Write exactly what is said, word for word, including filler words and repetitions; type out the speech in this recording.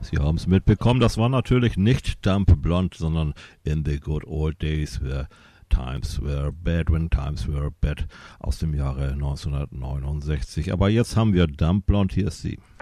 Sie haben es mitbekommen, das war natürlich nicht Dump Blonde, sondern In the Good Old Days, where Times Were Bad, When Times Were Bad aus dem Jahre neunzehnhundertneunundsechzig. Aber jetzt haben wir Dump Blonde, hier ist sie.